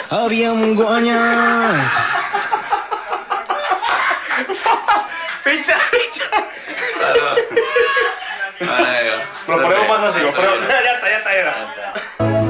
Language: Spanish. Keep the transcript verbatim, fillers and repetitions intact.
Habíamos guanyat. Pitja, pitja. Vinga. Lo ponemos más así, lo ponemos... Ya está, ya